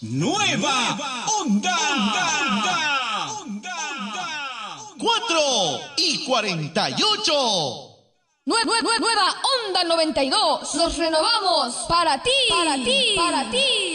Nueva Onda. 4:48. Nueva Onda 92. Nos renovamos para ti.